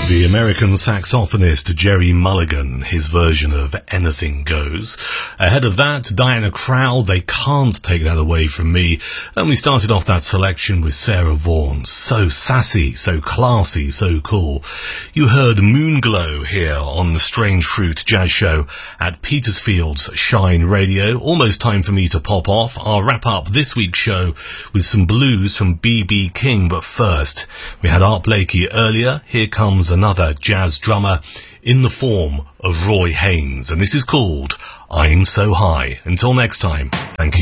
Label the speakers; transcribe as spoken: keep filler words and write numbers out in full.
Speaker 1: The American saxophonist Jerry Mulligan, his version of Anything Goes. Ahead of that, Diana Krall, They Can't Take That Away From Me. And we started off that selection with Sarah Vaughan. So sassy, so classy, so cool. You heard Moonglow here on the Strange Fruit Jazz Show at Petersfield's Shine Radio. Almost time for me to pop off. I'll wrap up this week's show with some blues from B B King. But first, we had Art Blakey earlier. Here comes another jazz drummer in the form of Roy Haynes, and this is called I'm So High. Until next time, thank you.